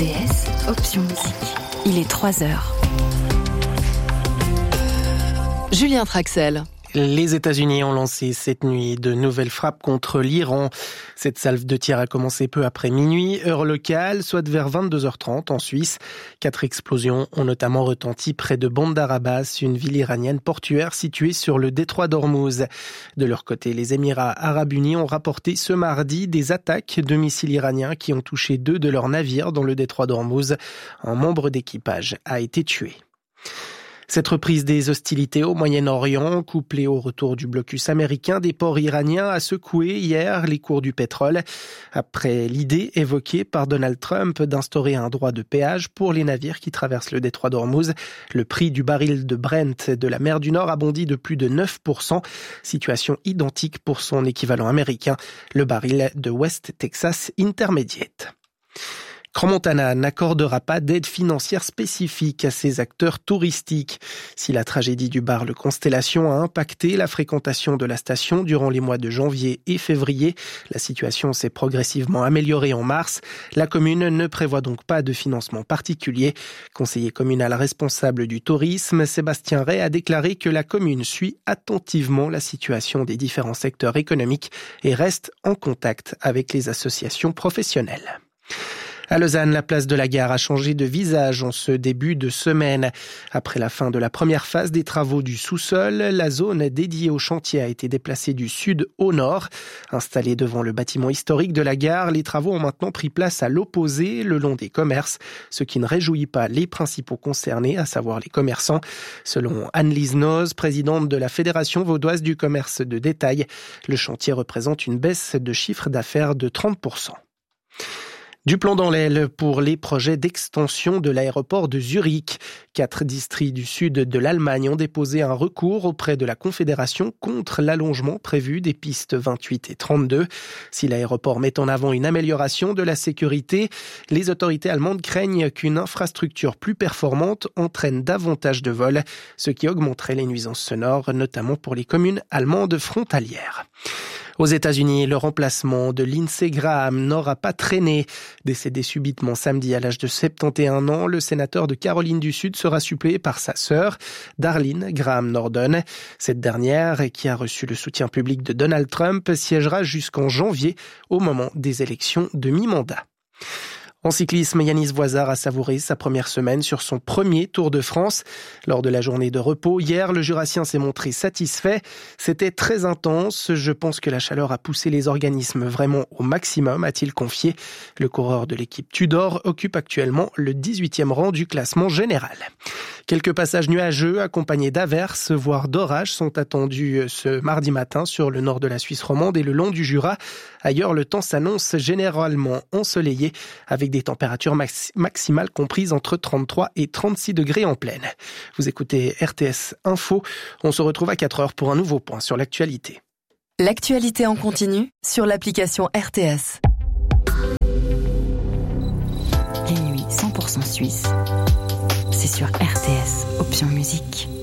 RTS, option musique. Il est 3h. Julien Traxel. Les États-Unis ont lancé cette nuit de nouvelles frappes contre l'Iran. Cette salve de tir a commencé peu après minuit, heure locale, soit vers 22h30 en Suisse. 4 explosions ont notamment retenti près de Bandar Abbas, une ville iranienne portuaire située sur le détroit d'Ormuz. De leur côté, les Émirats arabes unis ont rapporté ce mardi des attaques de missiles iraniens qui ont touché 2 de leurs navires dans le détroit d'Ormuz. Un membre d'équipage a été tué. Cette reprise des hostilités au Moyen-Orient, couplée au retour du blocus américain des ports iraniens, a secoué hier les cours du pétrole. Après l'idée évoquée par Donald Trump d'instaurer un droit de péage pour les navires qui traversent le détroit d'Ormuz, le prix du baril de Brent de la mer du Nord a bondi de plus de 9%, situation identique pour son équivalent américain, le baril de West Texas Intermediate. Crans-Montana n'accordera pas d'aide financière spécifique à ses acteurs touristiques. Si la tragédie du bar Le Constellation a impacté la fréquentation de la station durant les mois de janvier et février, la situation s'est progressivement améliorée en mars. La commune ne prévoit donc pas de financement particulier. Conseiller communal responsable du tourisme, Sébastien Ray a déclaré que la commune suit attentivement la situation des différents secteurs économiques et reste en contact avec les associations professionnelles. À Lausanne, la place de la Gare a changé de visage en ce début de semaine. Après la fin de la première phase des travaux du sous-sol, la zone dédiée au chantier a été déplacée du sud au nord. Installée devant le bâtiment historique de la gare, les travaux ont maintenant pris place à l'opposé, le long des commerces, ce qui ne réjouit pas les principaux concernés, à savoir les commerçants. Selon Anne-Lise Noz, présidente de la Fédération vaudoise du commerce de détail, le chantier représente une baisse de chiffre d'affaires de 30%. Du plomb dans l'aile pour les projets d'extension de l'aéroport de Zurich. 4 districts du sud de l'Allemagne ont déposé un recours auprès de la Confédération contre l'allongement prévu des pistes 28 et 32. Si l'aéroport met en avant une amélioration de la sécurité, les autorités allemandes craignent qu'une infrastructure plus performante entraîne davantage de vols, ce qui augmenterait les nuisances sonores, notamment pour les communes allemandes frontalières. Aux États-Unis, le remplacement de Lindsey Graham n'aura pas traîné. Décédé subitement samedi à l'âge de 71 ans, le sénateur de Caroline du Sud sera suppléé par sa sœur, Darlene Graham Norden. Cette dernière, qui a reçu le soutien public de Donald Trump, siégera jusqu'en janvier, au moment des élections de mi-mandat. En cyclisme, Yanis Voisard a savouré sa première semaine sur son premier Tour de France. Lors de la journée de repos, hier, le Jurassien s'est montré satisfait. C'était très intense. Je pense que la chaleur a poussé les organismes vraiment au maximum, a-t-il confié. Le coureur de l'équipe Tudor occupe actuellement le 18e rang du classement général. Quelques passages nuageux accompagnés d'averses, voire d'orages, sont attendus ce mardi matin sur le nord de la Suisse romande et le long du Jura. Ailleurs, le temps s'annonce généralement ensoleillé avec des températures maximales comprises entre 33 et 36 degrés en pleine. Vous écoutez RTS Info. On se retrouve à 4 heures pour un nouveau point sur l'actualité. L'actualité en continu sur l'application RTS. Les nuits 100% suisses. C'est sur RTS, option musique.